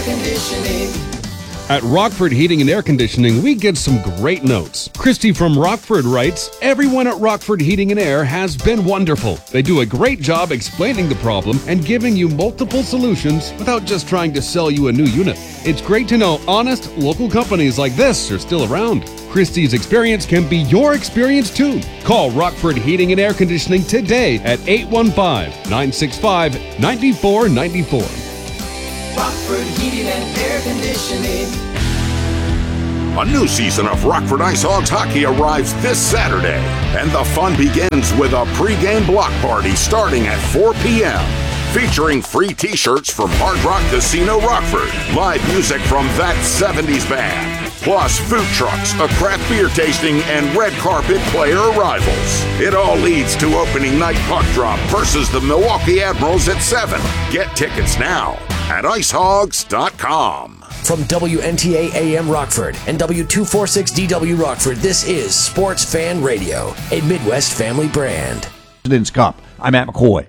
Conditioning. At Rockford Heating and Air Conditioning, we get some great notes. Christy from Rockford writes, "Everyone at Rockford Heating and Air has been wonderful. They do a great job explaining the problem and giving you multiple solutions without just trying to sell you a new unit. It's great to know honest, local companies like this are still around. Christy's experience can be your experience too. Call Rockford Heating and Air Conditioning today at 815-965-9494. Rockford Heating and Air Conditioning. A new season of Rockford Ice Hogs hockey arrives this Saturday, and the fun begins with a pregame block party starting at 4 p.m. featuring free t-shirts from Hard Rock Casino Rockford, live music from That 70s Band, plus food trucks, a craft beer tasting, and red carpet player arrivals. It all leads to opening night puck drop versus the Milwaukee Admirals at 7. Get tickets now at icehogs.com. From WNTA AM Rockford and W246DW Rockford, this is Sports Fan Radio, a Midwest family brand. President's Cup. I'm Matt McCoy.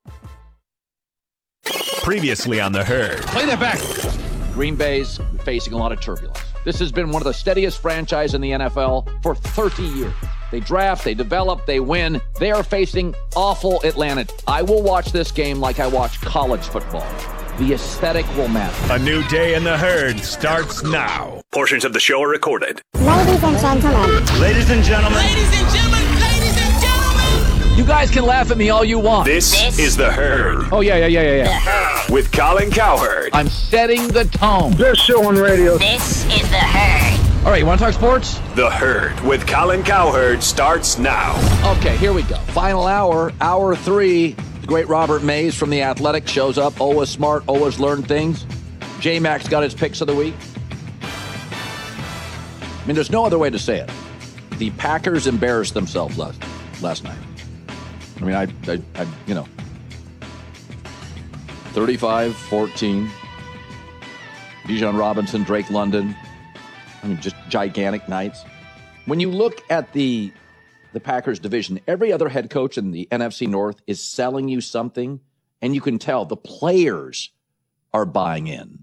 Previously on The Herd. Play that back. Green Bay's facing a lot of turbulence. This has been one of the steadiest franchises in the NFL for 30 years. They draft, they develop, they win. They are facing awful Atlanta. I will watch this game like I watch college football. The aesthetic will matter. A new day in The Herd starts now. Portions of the show are recorded. Ladies and gentlemen. Ladies and gentlemen. Ladies and gentlemen. Ladies and gentlemen. You guys can laugh at me all you want. This is The Herd. Oh, yeah. With Colin Cowherd. I'm setting the tone. Best show on radio. This is The Herd. All right, you want to talk sports? The Herd with Colin Cowherd starts now. Okay, here we go. Final hour, hour 3. The great Robert Mays from The Athletic shows up. Always smart, always learn things. J-Max got his picks of the week. I mean, there's no other way to say it. The Packers embarrassed themselves last night. I mean, I 35-14. Bijan Robinson, Drake London. I mean, just gigantic nights. When you look at the Packers division, every other head coach in the NFC North is selling you something, and you can tell the players are buying in.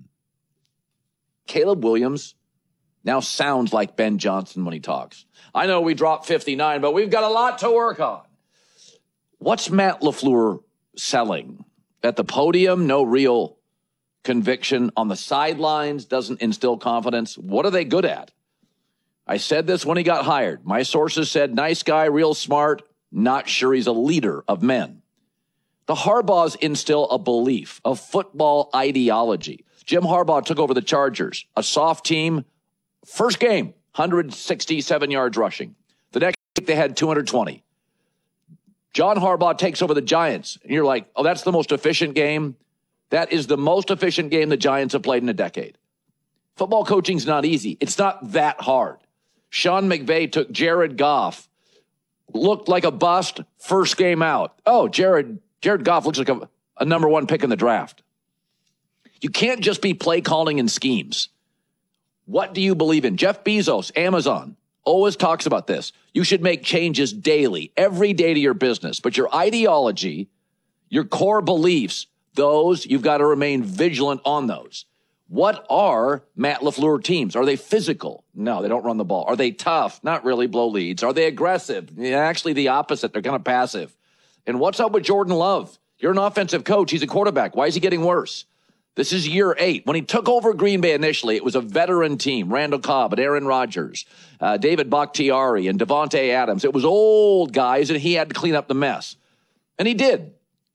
Caleb Williams now sounds like Ben Johnson when he talks. I know we dropped 59, but we've got a lot to work on. What's Matt LaFleur selling? At the podium, no real conviction. On the sidelines, doesn't instill confidence. What are they good at? I said this when he got hired. My sources said, nice guy, real smart, not sure he's a leader of men. The Harbaughs instill a belief, a football ideology. Jim Harbaugh took over the Chargers, a soft team. First game, 167 yards rushing. The next week, they had 220. John Harbaugh takes over the Giants, and you're like, oh, that's the most efficient game? That is the most efficient game the Giants have played in a decade. Football coaching's not easy. It's not that hard. Sean McVay took Jared Goff, looked like a bust, first game out. Oh, Jared Goff looks like a number one pick in the draft. You can't just be play calling and schemes. What do you believe in? Jeff Bezos, Amazon, always talks about this. You should make changes daily, every day to your business. But your ideology, your core beliefs, those, you've got to remain vigilant on those. What are Matt LaFleur teams? Are they physical? No, they don't run the ball. Are they tough? Not really, blow leads. Are they aggressive? Yeah, actually, the opposite. They're kind of passive. And what's up with Jordan Love? You're an offensive coach. He's a quarterback. Why is he getting worse? This is year 8. When he took over Green Bay initially, it was a veteran team. Randall Cobb and Aaron Rodgers, David Bakhtiari and Devontae Adams. It was old guys, and he had to clean up the mess. And he did.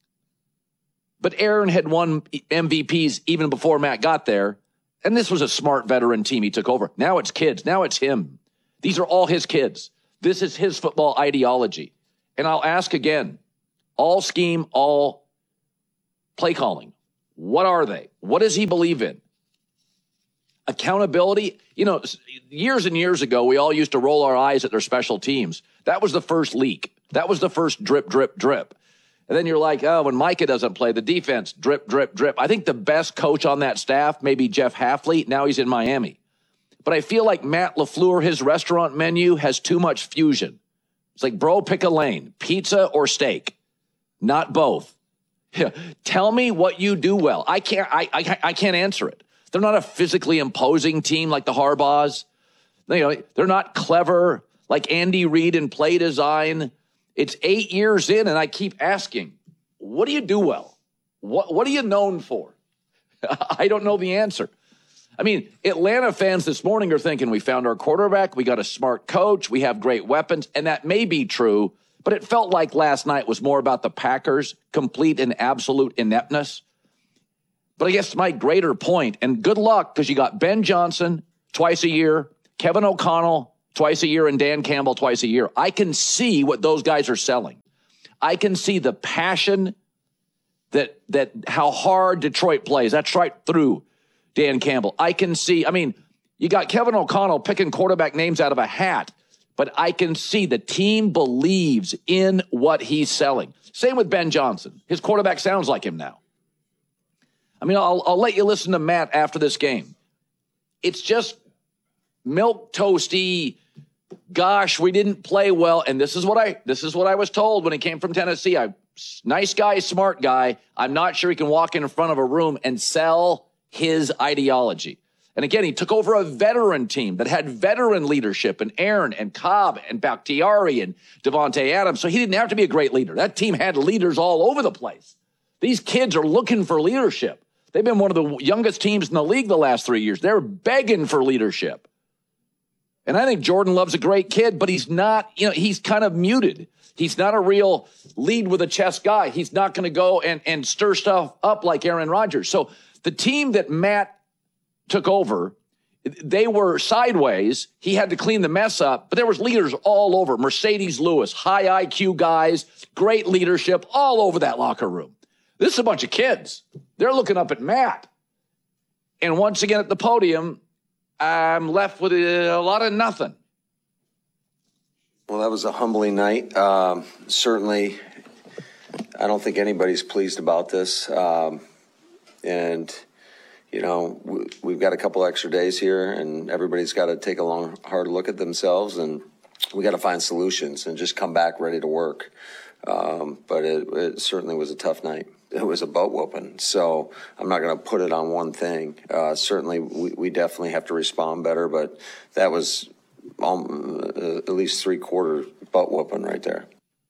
But Aaron had won MVPs even before Matt got there. And this was a smart veteran team he took over. Now it's kids. Now it's him. These are all his kids. This is his football ideology. And I'll ask again, all scheme, all play calling. What are they? What does he believe in? Accountability. You know, years and years ago, we all used to roll our eyes at their special teams. That was the first leak. That was the first drip, drip, drip. And then you're like, oh, when Micah doesn't play, the defense, drip, drip, drip. I think the best coach on that staff may be Jeff Hafley. Now he's in Miami. But I feel like Matt LaFleur, his restaurant menu has too much fusion. It's like, bro, pick a lane, pizza or steak, not both. Tell me what you do well. I can't answer it. They're not a physically imposing team like the Harbaughs. They're not clever like Andy Reid in play design. It's 8 years in, and I keep asking, what do you do well? What are you known for? I don't know the answer. I mean, Atlanta fans this morning are thinking we found our quarterback, we got a smart coach, we have great weapons, and that may be true, but it felt like last night was more about the Packers' complete and absolute ineptness. But I guess my greater point, and good luck, because you got Ben Johnson twice a year, Kevin O'Connell twice a year, and Dan Campbell twice a year. I can see what those guys are selling. I can see the passion that how hard Detroit plays. That's right through Dan Campbell. I can see, you got Kevin O'Connell picking quarterback names out of a hat, but I can see the team believes in what he's selling. Same with Ben Johnson. His quarterback sounds like him now. I'll let you listen to Matt after this game. It's just milk toasty. Gosh, we didn't play well. And this is what I was told when he came from Tennessee. Nice guy, smart guy. I'm not sure he can walk in front of a room and sell his ideology. And again, he took over a veteran team that had veteran leadership and Aaron and Cobb and Bakhtiari and Devontae Adams. So he didn't have to be a great leader. That team had leaders all over the place. These kids are looking for leadership. They've been one of the youngest teams in the league the last 3 years. They're begging for leadership. And I think Jordan Love's a great kid, but he's not, he's kind of muted. He's not a real lead with a chest guy. He's not going to go and stir stuff up like Aaron Rodgers. So the team that Matt took over, they were sideways. He had to clean the mess up, but there was leaders all over. Mercedes Lewis, high IQ guys, great leadership all over that locker room. This is a bunch of kids. They're looking up at Matt. And once again at the podium, I'm left with a lot of nothing. Well, that was a humbling night. Certainly, I don't think anybody's pleased about this. And, we've got a couple extra days here, and everybody's got to take a long, hard look at themselves, and we got to find solutions and just come back ready to work. But it certainly was a tough night. It was a butt whooping. So I'm not going to put it on one thing. Certainly, we definitely have to respond better, but that was at least 3/4 butt whooping right there.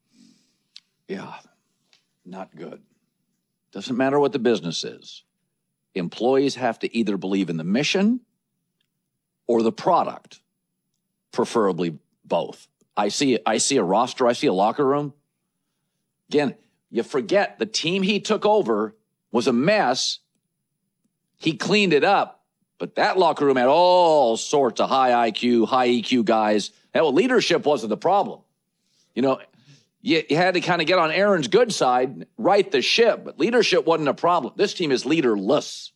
Yeah, not good. Doesn't matter what the business is. Employees have to either believe in the mission or the product, preferably both. I see a roster. I see a locker room. Again, you forget the team he took over was a mess. He cleaned it up, but that locker room had all sorts of high IQ, high EQ guys. Hell, leadership wasn't the problem. You had to kind of get on Aaron's good side, right the ship, but leadership wasn't a problem. This team is leaderless.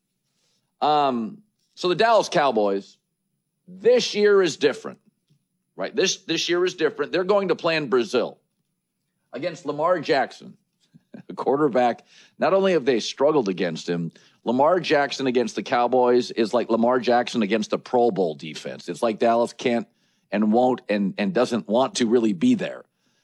So the Dallas Cowboys, this year is different, right? This year is different. They're going to play in Brazil against Lamar Jackson, a quarterback. Not only have they struggled against him, Lamar Jackson against the Cowboys is like Lamar Jackson against a Pro Bowl defense. It's like Dallas can't and won't and doesn't want to really be there.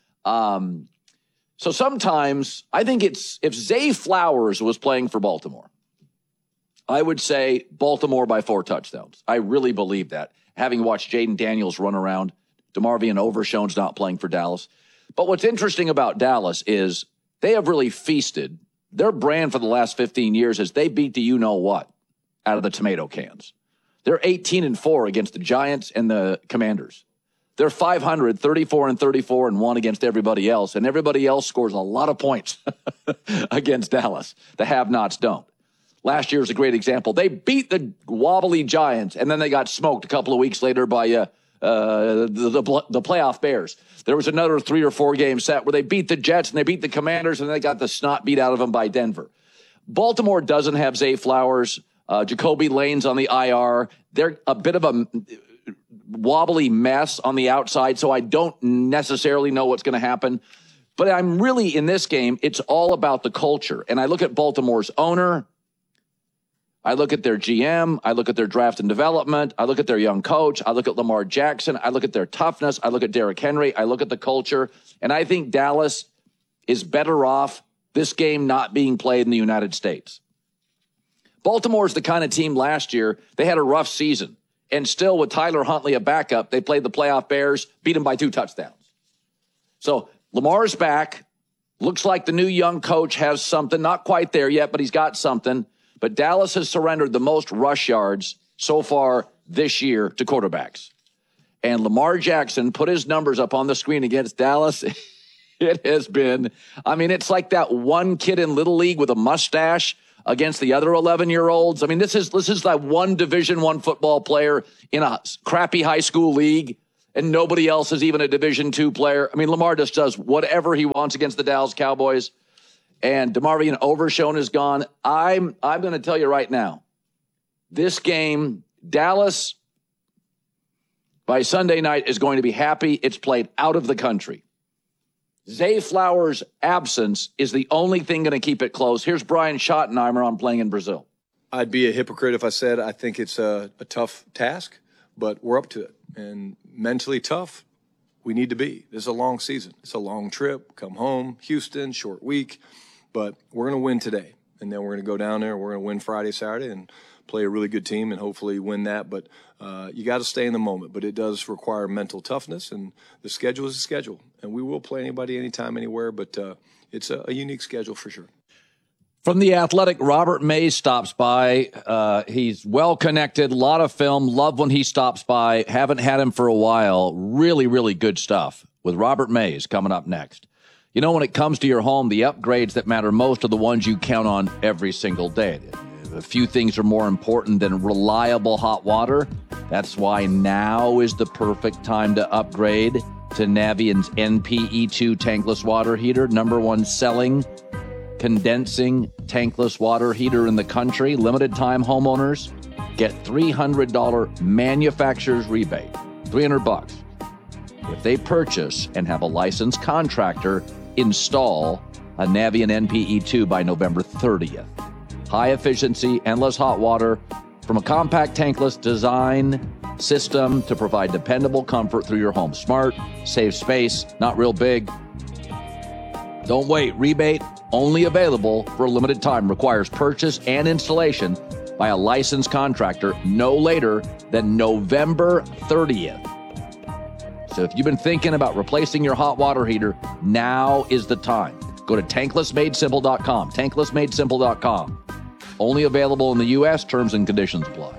So sometimes I think if Zay Flowers was playing for Baltimore, I would say Baltimore by 4 touchdowns. I really believe that. Having watched Jaden Daniels run around, DeMarvion Overshown's not playing for Dallas. But what's interesting about Dallas is they have really feasted. Their brand for the last 15 years is they beat the you-know-what out of the tomato cans. They're 18-4 against the Giants and the Commanders. They're 500, 34-34, and 1 against everybody else. And everybody else scores a lot of points against Dallas. The have-nots don't. Last year was a great example. They beat the wobbly Giants, and then they got smoked a couple of weeks later by the playoff Bears. There was another 3 or 4 game set where they beat the Jets and they beat the Commanders, and they got the snot beat out of them by Denver. Baltimore doesn't have Zay Flowers. Jacoby Lane's on the IR. They're a bit of a wobbly mess on the outside, so I don't necessarily know what's going to happen. But I'm really, in this game, it's all about the culture. And I look at Baltimore's owner. I look at their GM. I look at their draft and development. I look at their young coach. I look at Lamar Jackson. I look at their toughness. I look at Derrick Henry. I look at the culture. And I think Dallas is better off this game not being played in the United States. Baltimore's the kind of team last year, they had a rough season. And still, with Tyler Huntley a backup, they played the playoff Bears, beat them by 2 touchdowns. So Lamar's back. Looks like the new young coach has something. Not quite there yet, but he's got something. But Dallas has surrendered the most rush yards so far this year to quarterbacks. And Lamar Jackson put his numbers up on the screen against Dallas. It has been, I mean, it's like that one kid in Little League with a mustache against the other 11-year-olds. I mean, this is that one Division I football player in a crappy high school league, and nobody else is even a Division II player. I mean, Lamar just does whatever he wants against the Dallas Cowboys. And DeMarvion Overshown is gone. I'm going to tell you right now, this game, Dallas, by Sunday night, is going to be happy it's played out of the country. Zay Flowers' absence is the only thing going to keep it close. Here's Brian Schottenheimer on Playing in Brazil. I'd be a hypocrite if I said I think it's a tough task, but we're up to it. And mentally tough, we need to be. This is a long season. It's a long trip. Come home, Houston, short week. But we're going to win today. And then we're going to go down there. We're going to win Friday, Saturday, and play a really good team and hopefully win that. But you got to stay in the moment. But it does require mental toughness, and the schedule is a schedule. And we will play anybody, anytime, anywhere. But it's a unique schedule for sure. From The Athletic, Robert Mays stops by. He's well-connected, a lot of film. Love when he stops by. Haven't had him for a while. Really, really good stuff with Robert Mays coming up next. You know, when it comes to your home, the upgrades that matter most are the ones you count on every single day. A few things are more important than reliable hot water. That's why now is the perfect time to upgrade to Navient's NPE2 tankless water heater, #1 selling condensing tankless water heater in the country. Limited time homeowners get $300 manufacturer's rebate, $300 if they purchase and have a licensed contractor install a Navient NPE2 by November 30th. High efficiency, endless hot water from a compact tankless design system to provide dependable comfort through your home. Smart, save space, not real big. Don't wait. Rebate only available for a limited time. Requires purchase and installation by a licensed contractor no later than November 30th. So if you've been thinking about replacing your hot water heater, now is the time. Go to tanklessmadesimple.com. Tanklessmadesimple.com. Only available in the U.S. Terms and conditions apply.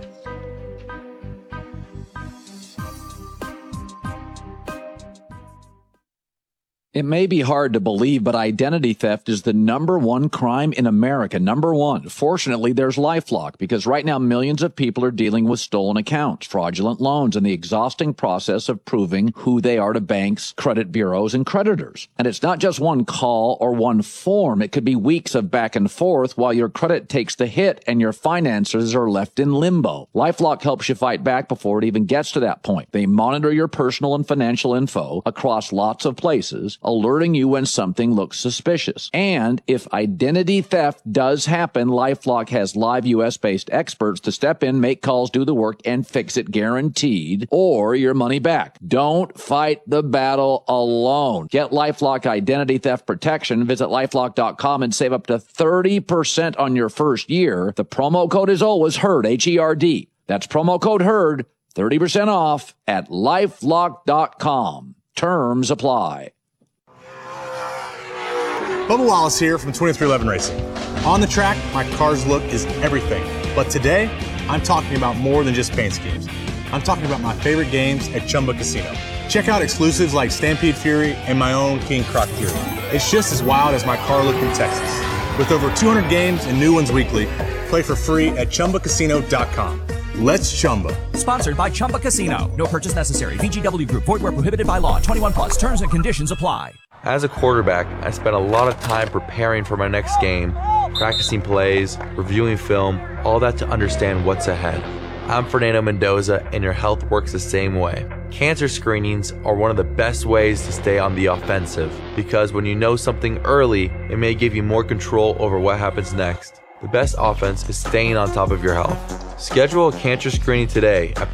It may be hard to believe, but identity theft is the #1 crime in America. #1. Fortunately, there's LifeLock, because right now millions of people are dealing with stolen accounts, fraudulent loans, and the exhausting process of proving who they are to banks, credit bureaus, and creditors. And it's not just one call or one form. It could be weeks of back and forth while your credit takes the hit and your finances are left in limbo. LifeLock helps you fight back before it even gets to that point. They monitor your personal and financial info across lots of places, alerting you when something looks suspicious. And if identity theft does happen, LifeLock has live U.S.-based experts to step in, make calls, do the work, and fix it guaranteed, or your money back. Don't fight the battle alone. Get LifeLock identity theft protection. Visit LifeLock.com and save up to 30% on your first year. The promo code is always HERD, H-E-R-D. That's promo code HERD, 30% off at LifeLock.com. Terms apply. Bubba Wallace here from 2311 Racing. On the track, my car's look is everything. But today, I'm talking about more than just paint schemes. I'm talking about my favorite games at Chumba Casino. Check out exclusives like Stampede Fury and my own King Croc Fury. It's just as wild as my car look in Texas. With over 200 games and new ones weekly, play for free at ChumbaCasino.com. Let's Chumba. Sponsored by Chumba Casino. No purchase necessary. VGW Group. Void where prohibited by law. 21 plus. Terms and conditions apply. As a quarterback, I spent a lot of time preparing for my next game, practicing plays, reviewing film, all that to understand what's ahead. I'm Fernando Mendoza, and your health works the same way. Cancer screenings are one of the best ways to stay on the offensive, because when you know something early, it may give you more control over what happens next. The best offense is staying on top of your health. Schedule a cancer screening today at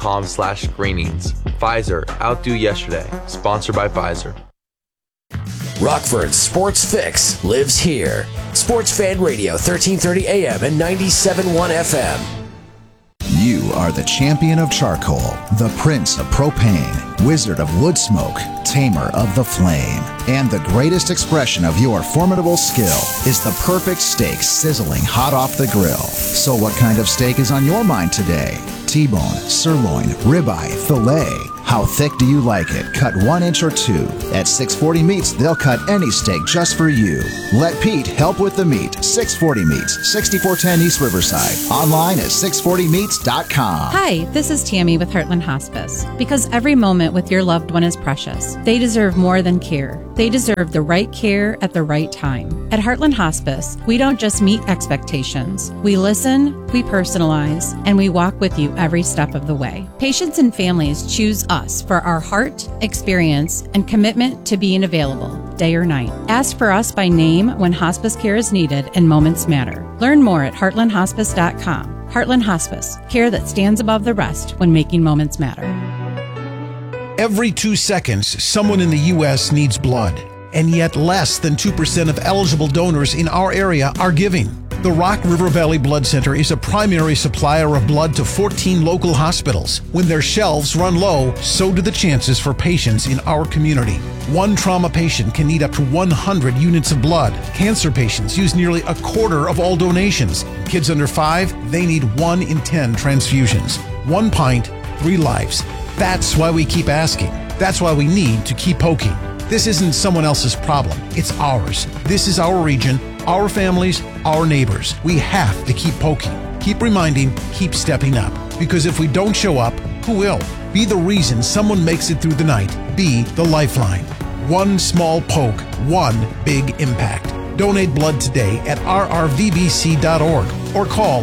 PfizerForAll.com/screenings. Pfizer, outdo yesterday. Sponsored by Pfizer. Rockford's Sports Fix lives here. Sports Fan Radio, 1330 AM and 97.1 FM. You are the champion of charcoal, the prince of propane, wizard of wood smoke, tamer of the flame. And the greatest expression of your formidable skill is the perfect steak sizzling hot off the grill. So what kind of steak is on your mind today? T-bone, sirloin, ribeye, filet. How thick do you like it? Cut 1 inch or 2. At 640 Meats, they'll cut any steak just for you. Let Pete help with the meat. 640 Meats, 6410 East Riverside. Online at 640meats.com. Hi, this is Tammy with Heartland Hospice. Because every moment with your loved one is precious, they deserve more than care. They deserve the right care at the right time. At Heartland Hospice, we don't just meet expectations. We listen, we personalize, and we walk with you every step of the way. Patients and families choose us for our heart, experience, and commitment to being available, day or night. Ask for us by name when hospice care is needed and moments matter. Learn more at heartlandhospice.com. Heartland Hospice, care that stands above the rest when making moments matter. Every 2 seconds, someone in the U.S. needs blood, and yet less than 2% of eligible donors in our area are giving. The Rock River Valley Blood Center is a primary supplier of blood to 14 local hospitals. When their shelves run low, so do the chances for patients in our community. One trauma patient can need up to 100 units of blood. Cancer patients use nearly a quarter of all donations. Kids under 5, they need 1 in 10 transfusions. 1 pint, 3 lives. That's why we keep asking. That's why we need to keep poking. This isn't someone else's problem. It's ours. This is our region, our families, our neighbors. We have to keep poking, keep reminding, keep stepping up. Because if we don't show up, who will? Be the reason someone makes it through the night. Be the lifeline. One small poke, one big impact. Donate blood today at rrvbc.org or call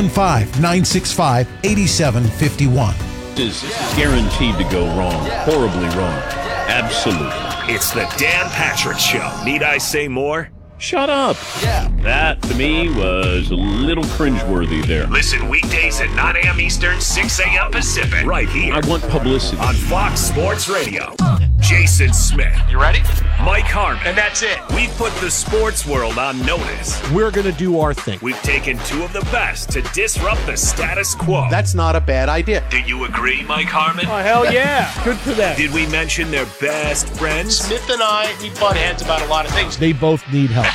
815-965-8751. Is guaranteed to go wrong, horribly wrong. Absolutely. It's the Dan Patrick Show. Need I say more? Shut up. Yeah. That, to me, was a little cringeworthy there. Listen weekdays at 9 a.m. Eastern, 6 a.m. Pacific. Right here. I want publicity. On Fox Sports Radio. Jason Smith. You ready? Mike Harmon. And that's it. We've put the sports world on notice. We're going to do our thing. We've taken 2 of the best to disrupt the status quo. That's not a bad idea. Do you agree, Mike Harmon? Oh, hell yeah. Good for them. Did we mention their best friends? Smith and I, we butt heads about a lot of things. They both need help.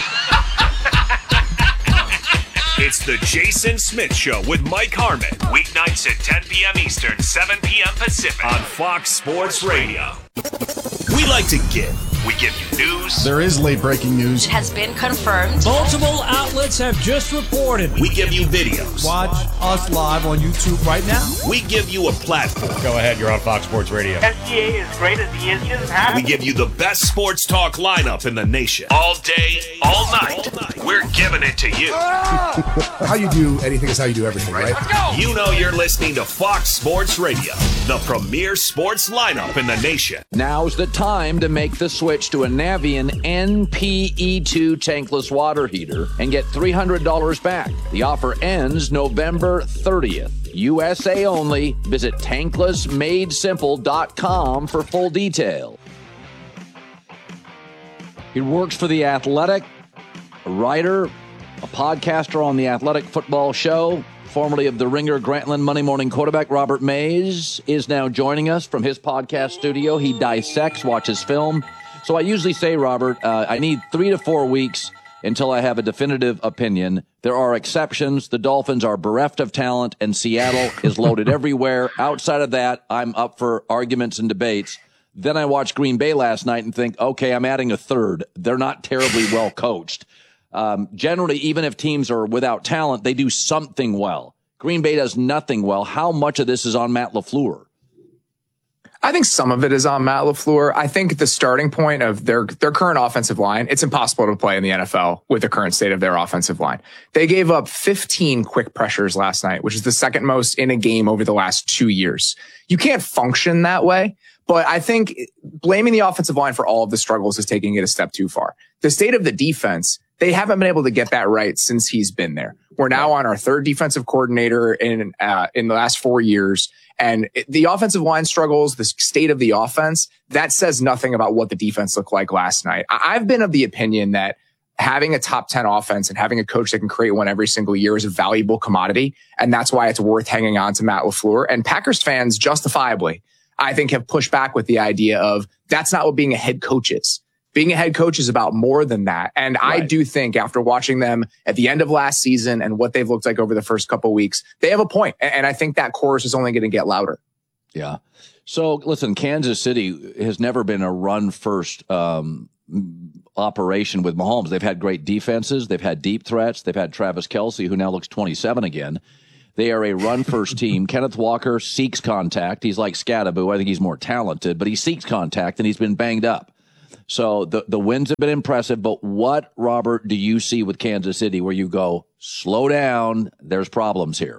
It's the Jason Smith Show with Mike Harmon. Weeknights at 10 p.m. Eastern, 7 p.m. Pacific on Fox Sports Radio. We like to give. We give you news. There is late breaking news. It has been confirmed. Multiple outlets have just reported. We give you videos. Watch us live on YouTube right now. We give you a platform. Go ahead, you're on Fox Sports Radio. SGA is great as he is. He doesn't have We give you the best sports talk lineup in the nation. All day, all night. We're giving it to you. How you do anything is how you do everything, right? Let's go. You know you're listening to Fox Sports Radio, the premier sports lineup in the nation. Now's the time to make the switch to a Navien NPE2 tankless water heater and get $300 back. The offer ends November 30th. USA only. Visit tanklessmadesimple.com for full detail. He works for The Athletic, a writer, a podcaster on The Athletic Football Show, formerly of the Ringer Grantland Monday Morning Quarterback. Robert Mays is now joining us from his podcast studio. He dissects, watches film. So I usually say, Robert, I need 3 to 4 weeks until I have a definitive opinion. There are exceptions. The Dolphins are bereft of talent, and Seattle is loaded everywhere. Outside of that, I'm up for arguments and debates. Then I watched Green Bay last night and think, okay, I'm adding a third. They're not terribly well coached. Generally, even if teams are without talent, they do something well. Green Bay does nothing well. How much of this is on Matt LaFleur? I think some of it is on Matt LaFleur. I think the starting point of their current offensive line, it's impossible to play in the NFL with the current state of their offensive line. They gave up 15 quick pressures last night, which is the second most in a game over the last 2 years. You can't function that way. But I think blaming the offensive line for all of the struggles is taking it a step too far. The state of the defense, They haven't been able to get that right since he's been there. We're now on our third defensive coordinator in the last 4 years. And the offensive line struggles, the state of the offense, that says nothing about what the defense looked like last night. I've been of the opinion that having a top 10 offense and having a coach that can create one every single year is a valuable commodity. And that's why it's worth hanging on to Matt LaFleur. And Packers fans, justifiably, I think, have pushed back with the idea of that's not what being a head coach is. Being a head coach is about more than that. And right. I do think after watching them at the end of last season and what they've looked like over the first couple of weeks, they have a point. And I think that chorus is only going to get louder. Yeah. So listen, Kansas City has never been a run first operation with Mahomes. They've had great defenses. They've had deep threats. They've had Travis Kelce, who now looks 27 again. They are a run-first team. Kenneth Walker seeks contact. He's like Scattaboo. I think he's more talented, but he seeks contact, and he's been banged up. So the wins have been impressive, but what, Robert, do you see with Kansas City where you go, slow down, there's problems here?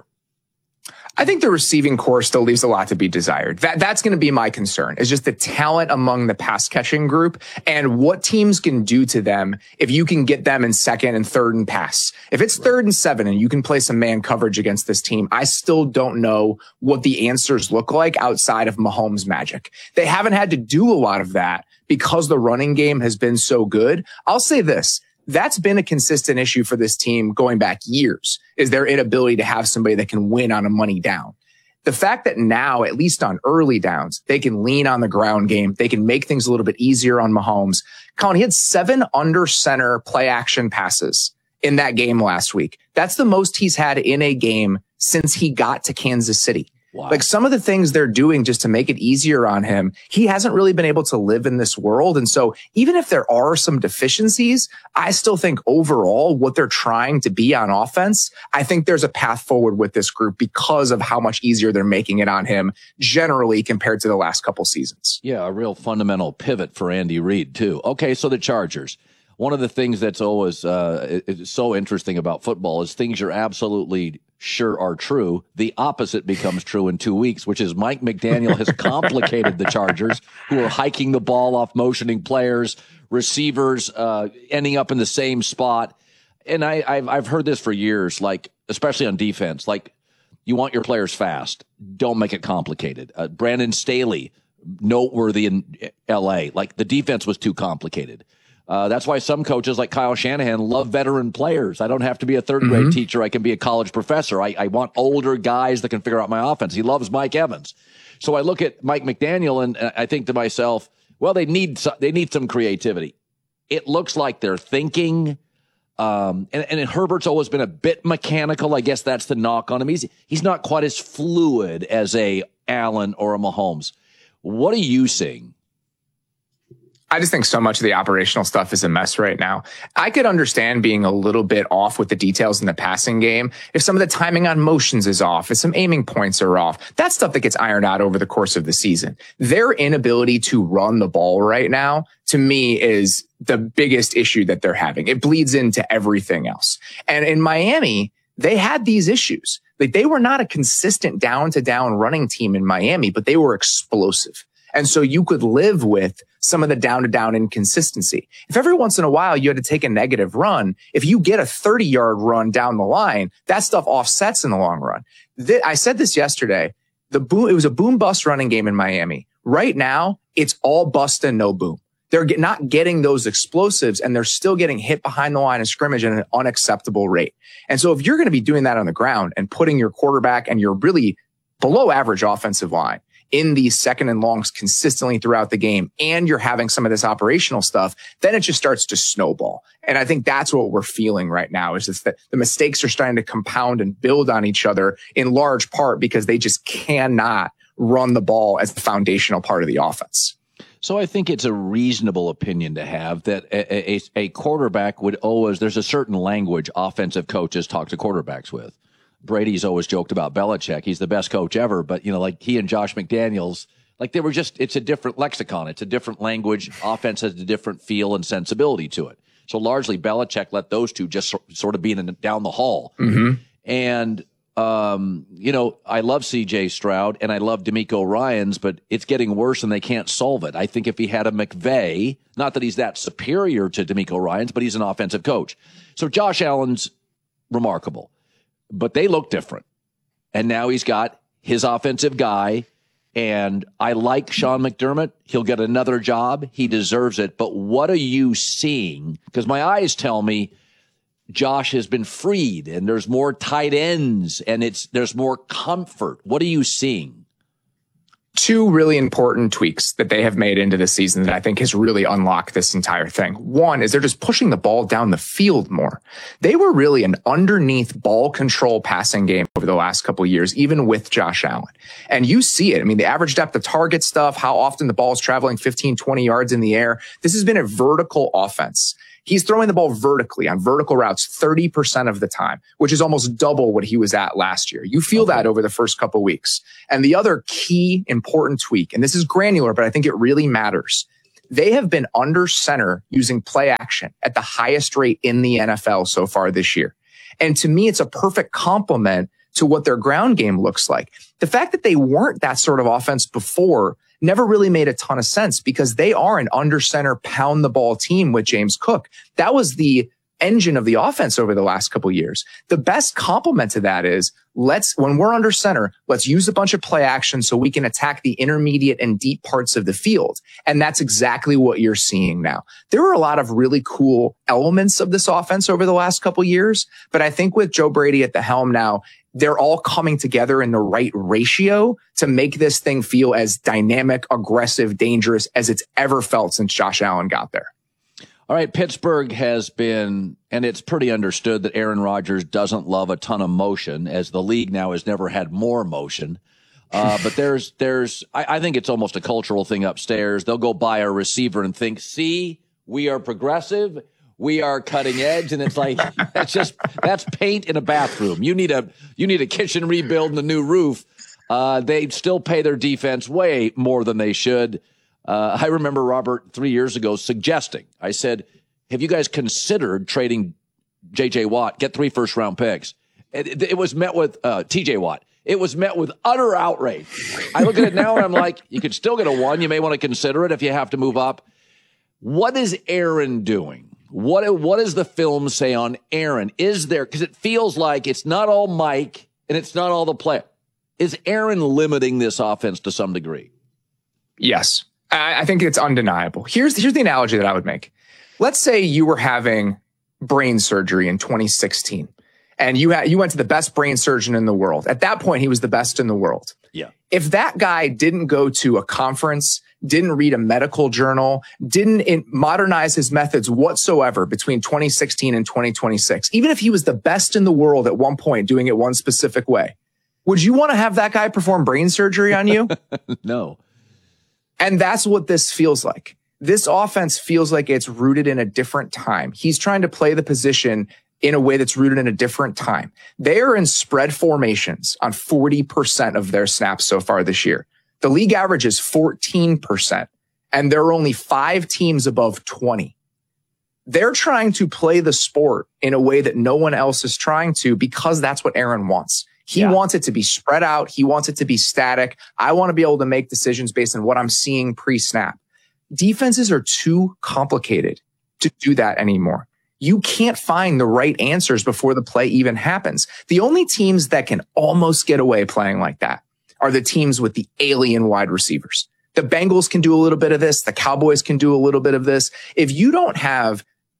I think the receiving core still leaves a lot to be desired. That's going to be my concern, is just the talent among the pass catching group and what teams can do to them if you can get them in second and third and pass. If it's 3rd and 7 and you can play some man coverage against this team, I still don't know what the answers look like outside of Mahomes' magic. They haven't had to do a lot of that because the running game has been so good. I'll say this. That's been a consistent issue for this team going back years, is their inability to have somebody that can win on a money down. The fact that now, at least on early downs, they can lean on the ground game. They can make things a little bit easier on Mahomes. Colin, he had 7 under center play action passes in that game last week. That's the most he's had in a game since he got to Kansas City. Wow. Like some of the things they're doing just to make it easier on him, he hasn't really been able to live in this world. And so even if there are some deficiencies, I still think overall what they're trying to be on offense, I think there's a path forward with this group because of how much easier they're making it on him generally compared to the last couple seasons. Yeah, a real fundamental pivot for Andy Reid too. Okay, so the Chargers. One of the things that's always is so interesting about football is things you're absolutely sure are true. The opposite becomes true in 2 weeks, which is Mike McDaniel has complicated the Chargers, who are hiking the ball off motioning players, receivers ending up in the same spot. And I've heard this for years, like especially on defense, like you want your players fast. Don't make it complicated. Brandon Staley, noteworthy in L.A., like the defense was too complicated. That's why some coaches like Kyle Shanahan love veteran players. I don't have to be a third-grade teacher. I can be a college professor. I want older guys that can figure out my offense. He loves Mike Evans. So I look at Mike McDaniel, and I think to myself, well, they need some creativity. It looks like they're thinking. And Herbert's always been a bit mechanical. I guess that's the knock on him. He's not quite as fluid as a Allen or a Mahomes. What are you seeing? I just think so much of the operational stuff is a mess right now. I could understand being a little bit off with the details in the passing game. If some of the timing on motions is off, if some aiming points are off, that's stuff that gets ironed out over the course of the season. Their inability to run the ball right now, to me, is the biggest issue that they're having. It bleeds into everything else. And in Miami, they had these issues. Like they were not a consistent down to down running team in Miami, but they were explosive. And so you could live with some of the down-to-down inconsistency. If every once in a while you had to take a negative run, if you get a 30-yard run down the line, that stuff offsets in the long run. I said this yesterday. It was a boom-bust running game in Miami. Right now, it's all bust and no boom. They're not getting those explosives, and they're still getting hit behind the line of scrimmage at an unacceptable rate. And so if you're going to be doing that on the ground and putting your quarterback and your really below-average offensive line in these second and longs consistently throughout the game, and you're having some of this operational stuff, then it just starts to snowball. And I think that's what we're feeling right now, is just that the mistakes are starting to compound and build on each other in large part because they just cannot run the ball as the foundational part of the offense. So I think it's a reasonable opinion to have that a quarterback would always, there's a certain language offensive coaches talk to quarterbacks with. Brady's always joked about Belichick. He's the best coach ever, but like he and Josh McDaniels, like they were just, it's a different lexicon. It's a different language. Offense has a different feel and sensibility to it. So largely Belichick let those two just sort of be down the hall. Mm-hmm. And I love C.J. Stroud and I love DeMeco Ryans, but it's getting worse and they can't solve it. I think if he had a McVay, not that he's that superior to DeMeco Ryans, but he's an offensive coach. So Josh Allen's remarkable, but they look different. And now he's got his offensive guy. And I like Sean McDermott. He'll get another job. He deserves it. But what are you seeing? Because my eyes tell me Josh has been freed and there's more tight ends and there's more comfort. What are you seeing? Two really important tweaks that they have made into the season that I think has really unlocked this entire thing. One is they're just pushing the ball down the field more. They were really an underneath ball control passing game over the last couple of years, even with Josh Allen. And you see it. I mean, the average depth of target stuff, how often the ball is traveling 15, 20 yards in the air. This has been a vertical offense. He's throwing the ball vertically on vertical routes 30% of the time, which is almost double what he was at last year. You feel that over the first couple of weeks. And the other key important tweak, and this is granular, but I think it really matters. They have been under center using play action at the highest rate in the NFL so far this year. And to me, it's a perfect complement to what their ground game looks like. The fact that they weren't that sort of offense before never really made a ton of sense because they are an under center pound the ball team with James Cook. That was the engine of the offense over the last couple of years. The best complement to that is when we're under center, let's use a bunch of play action so we can attack the intermediate and deep parts of the field. And that's exactly what you're seeing now. There were a lot of really cool elements of this offense over the last couple of years, but I think with Joe Brady at the helm now, they're all coming together in the right ratio to make this thing feel as dynamic, aggressive, dangerous as it's ever felt since Josh Allen got there. All right, Pittsburgh has been, and it's pretty understood that Aaron Rodgers doesn't love a ton of motion, as the league now has never had more motion. But I think it's almost a cultural thing upstairs. They'll go buy a receiver and think, see, we are progressive. We are cutting edge. And it's like, that's paint in a bathroom. You need a kitchen rebuild and a new roof. They still pay their defense way more than they should. I remember Robert 3 years ago suggesting, I said, have you guys considered trading J.J. Watt, get 3 first-round picks? It was met with T.J. Watt. It was met with utter outrage. I look at it now and I'm like, you could still get a 1. You may want to consider it if you have to move up. What is Aaron doing? What does the film say on Aaron? Is there, because it feels like it's not all Mike and it's not all the play. Is Aaron limiting this offense to some degree? Yes. I think it's undeniable. Here's the analogy that I would make. Let's say you were having brain surgery in 2016 and you went to the best brain surgeon in the world. At that point, he was the best in the world. Yeah. If that guy didn't go to a conference, didn't read a medical journal, didn't modernize his methods whatsoever between 2016 and 2026, even if he was the best in the world at one point doing it one specific way, would you want to have that guy perform brain surgery on you? No. And that's what this feels like. This offense feels like it's rooted in a different time. He's trying to play the position in a way that's rooted in a different time. They are in spread formations on 40% of their snaps so far this year. The league average is 14%, and there are only 5 teams above 20. They're trying to play the sport in a way that no one else is trying to because that's what Aaron wants. He wants it to be spread out. He wants it to be static. I want to be able to make decisions based on what I'm seeing pre-snap. Defenses are too complicated to do that anymore. You can't find the right answers before the play even happens. The only teams that can almost get away playing like that are the teams with the alien wide receivers. The Bengals can do a little bit of this. The Cowboys can do a little bit of this. If you don't have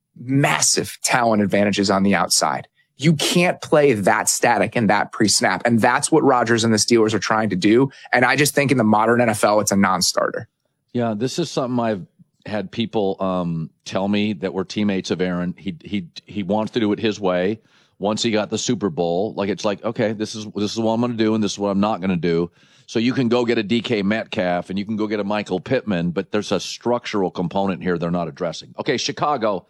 massive talent advantages on the outside, you can't play that static and that pre-snap. And that's what Rodgers and the Steelers are trying to do. And I just think in the modern NFL, it's a non-starter. Yeah, this is something I've had people tell me that were teammates of Aaron. He wants to do it his way. Once he got the Super Bowl, it's like, okay, this is what I'm going to do, and this is what I'm not going to do. So you can go get a DK Metcalf and you can go get a Michael Pittman, but there's a structural component here they're not addressing. Okay, Chicago.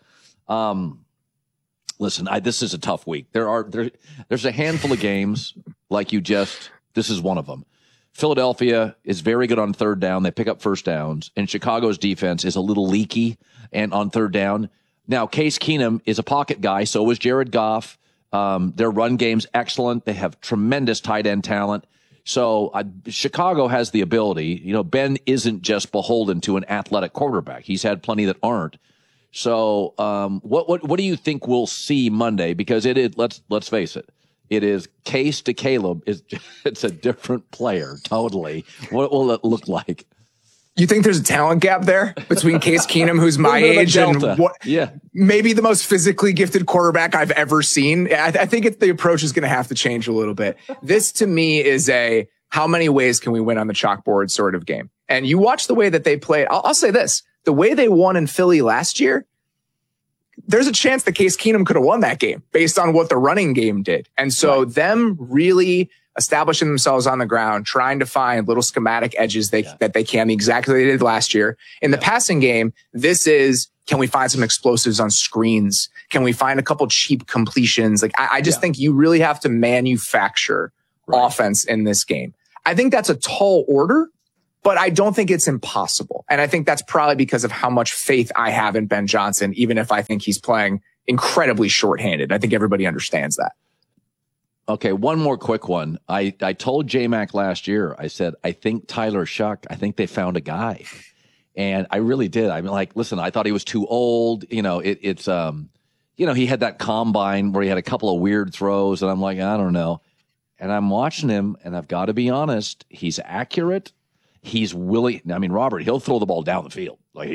Listen, this is a tough week. There's a handful of games this is one of them. Philadelphia is very good on third down. They pick up first downs, and Chicago's defense is a little leaky and on third down. Now, Case Keenum is a pocket guy. So is Jared Goff. Their run game's excellent. They have tremendous tight end talent. So Chicago has the ability. You know, Ben isn't just beholden to an athletic quarterback. He's had plenty that aren't. So what do you think we'll see Monday? Because it is, let's face it, it is Case to Caleb. It's a different player totally. What will it look like? You think there's a talent gap there between Case Keenum, who's my age, and maybe the most physically gifted quarterback I've ever seen? I think the approach is going to have to change a little bit. This, to me, is a how many ways can we win on the chalkboard sort of game. And you watch the way that they played. I'll say this. The way they won in Philly last year, there's a chance that Case Keenum could have won that game based on what the running game did. And so them really establishing themselves on the ground, trying to find little schematic edges that they can, exactly what they did last year. In the passing game, this is, can we find some explosives on screens? Can we find a couple cheap completions? Like, I just think you really have to manufacture offense in this game. I think that's a tall order, but I don't think it's impossible. And I think that's probably because of how much faith I have in Ben Johnson, even if I think he's playing incredibly shorthanded. I think everybody understands that. Okay, one more quick one. I told J-Mac last year, I said, I think Tyler Shuck, I think they found a guy. And I really did. I mean, like, listen, I thought he was too old. You know, it's he had that combine where he had a couple of weird throws, and I'm like, I don't know. And I'm watching him, and I've got to be honest, he's accurate. He's willing. I mean, Robert, he'll throw the ball down the field. Like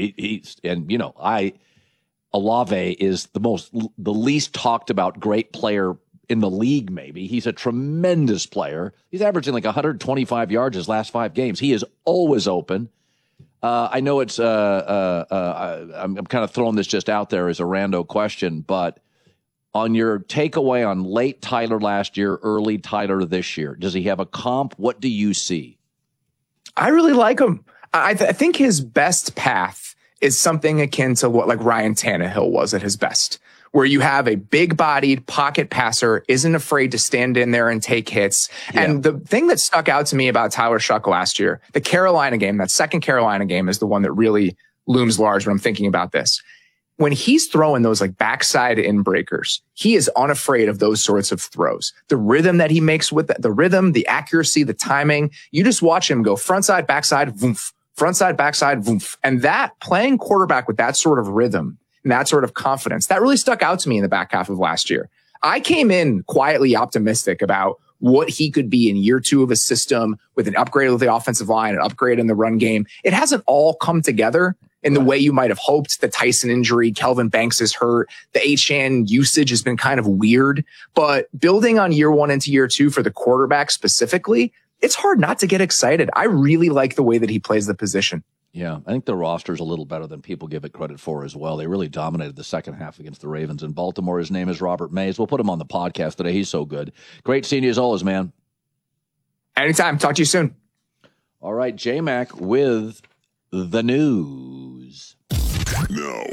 Olave is the least talked about great player in the league, maybe. He's a tremendous player. He's averaging like 125 yards his last 5 games. He is always open. I know it's I'm kind of throwing this just out there as a rando question, but on your takeaway on late Tyler last year, early Tyler this year, does he have a comp? What do you see? I really like him. I think his best path is something akin to what like Ryan Tannehill was at his best, where you have a big-bodied pocket passer, isn't afraid to stand in there and take hits. Yeah. And the thing that stuck out to me about Tyler Shuck last year, the Carolina game, that second Carolina game is the one that really looms large when I'm thinking about this. When he's throwing those like backside in breakers, he is unafraid of those sorts of throws. The rhythm that he makes with the rhythm, the accuracy, the timing, you just watch him go frontside, backside, voomf, frontside, backside, voomf. And that playing quarterback with that sort of rhythm and that sort of confidence, that really stuck out to me in the back half of last year. I came in quietly optimistic about what he could be in year 2 of a system with an upgrade of the offensive line, an upgrade in the run game. It hasn't all come together in the way you might have hoped. The Tyson injury, Kelvin Banks is hurt. The Achane usage has been kind of weird, but building on year 1 into year 2 for the quarterback specifically, it's hard not to get excited. I really like the way that he plays the position. Yeah, I think the roster is a little better than people give it credit for as well. They really dominated the second half against the Ravens in Baltimore. His name is Robert Mays. We'll put him on the podcast today. He's so good. Great seeing you as always, man. Anytime. Talk to you soon. All right, J-Mac with the news. No.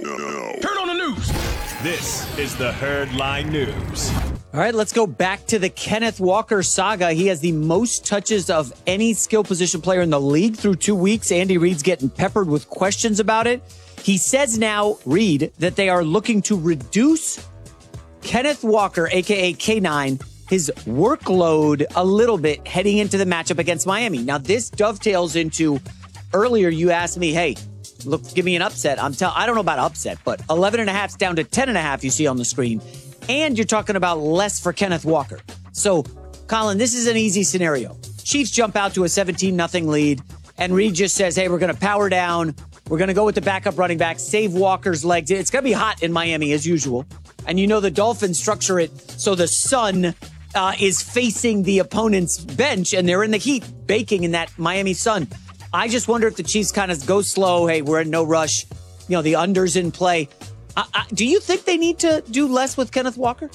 Turn on the news. This is the Herdline News. All right, let's go back to the Kenneth Walker saga. He has the most touches of any skill position player in the league through 2 weeks. Andy Reid's getting peppered with questions about it. He says now, Reid, that they are looking to reduce Kenneth Walker, a.k.a. K9, his workload a little bit heading into the matchup against Miami. Now, this dovetails into earlier you asked me, hey, look, give me an upset. I don't know about upset, but 11.5 down to 10.5 you see on the screen. And you're talking about less for Kenneth Walker. So, Colin, this is an easy scenario. Chiefs jump out to a 17-0 lead, and Reid just says, hey, we're going to power down. We're going to go with the backup running back, save Walker's legs. It's going to be hot in Miami as usual. And you know the Dolphins structure it so the sun is facing the opponent's bench, and they're in the heat, baking in that Miami sun. I just wonder if the Chiefs kind of go slow. Hey, we're in no rush. You know, the under's in play. Do you think they need to do less with Kenneth Walker?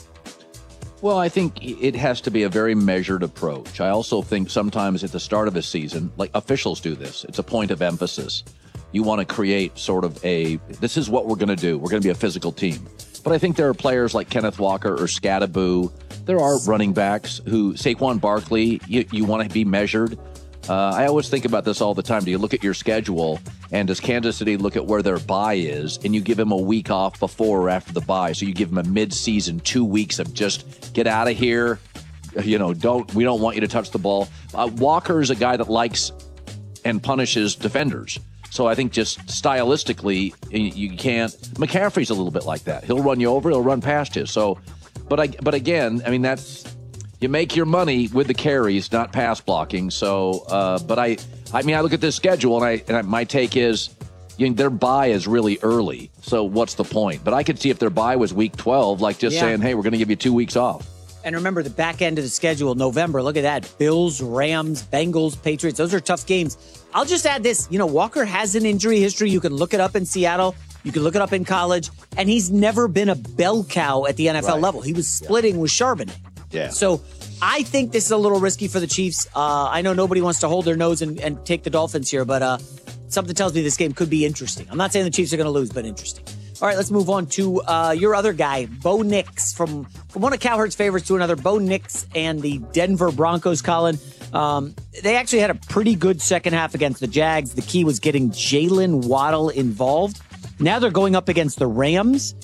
Well, I think it has to be a very measured approach. I also think sometimes at the start of a season, like officials do this, it's a point of emphasis. You want to create sort of this is what we're going to do. We're going to be a physical team. But I think there are players like Kenneth Walker or Scattaboo. There are running backs who, Saquon Barkley, you want to be measured. I always think about this all the time. Do you look at your schedule And does Kansas City look at where their bye is, and you give him a week off before or after the bye? So you give him a mid-season 2 weeks of just get out of here. We don't want you to touch the ball. Walker is a guy that likes and punishes defenders. So I think just stylistically, you can't. McCaffrey's a little bit like that. He'll run you over. He'll run past you. So, but again, I mean, that's, you make your money with the carries, not pass blocking. So, but I look at this schedule and my take is, their bye is really early. So what's the point? But I could see if their bye was week 12, like just saying, hey, we're going to give you 2 weeks off. And remember the back end of the schedule, November, look at that. Bills, Rams, Bengals, Patriots. Those are tough games. I'll just add this. Walker has an injury history. You can look it up in Seattle. You can look it up in college. And he's never been a bell cow at the NFL level. He was splitting with Charbonnet. Yeah. So I think this is a little risky for the Chiefs. I know nobody wants to hold their nose and take the Dolphins here, but something tells me this game could be interesting. I'm not saying the Chiefs are going to lose, but interesting. All right, let's move on to your other guy, Bo Nix, from one of Cowherd's favorites to another. Bo Nix and the Denver Broncos, Colin. They actually had a pretty good second half against the Jags. The key was getting Jalen Waddle involved. Now they're going up against the Rams